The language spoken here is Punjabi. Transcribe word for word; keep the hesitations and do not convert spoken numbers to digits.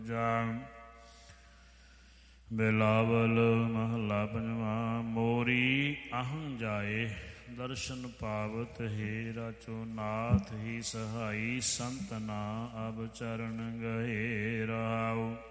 ਜਾਮ ਬਿਲਾਵਲ ਮਹੱਲਾ ਪੰਜਵਾਂ। ਮੋਰੀ ਅਹੰ ਜਾਏ ਦਰਸ਼ਨ ਪਾਵਤ ਹੈ ਰਾਚੋ ਨਾਥ ਹੀ ਸਹਾਈ ਸੰਤ ਨਾ ਅਬ ਚਰਨ ਗਏ ਰਹਾਉ।